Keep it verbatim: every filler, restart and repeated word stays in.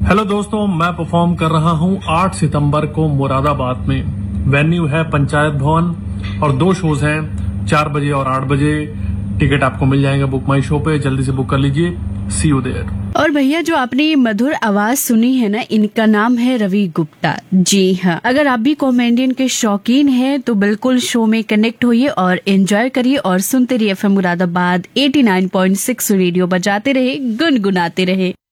Hello दोस्तों, मैं perform कर रहा हूँ आठ सितंबर को मुरादाबाद में। वेन्यू है पंचायत भवन और दो शोज हैं चार बजे और आठ बजे। टिकट आपको मिल जाएंगे बुक माई शो पे, जल्दी से बुक कर लीजिए। सी यू देयर। और भैया जो आपने ये मधुर आवाज सुनी है ना, इनका नाम है रवि गुप्ता। जी हाँ, अगर आप भी कॉमेडियन के शौकीन हैं तो बिल्कुल शो में कनेक्ट होइए और एंजॉय करिए और सुनते रहिए F M Moradabad eighty nine point six radio. बजाते रहे, गुनगुनाते रहे।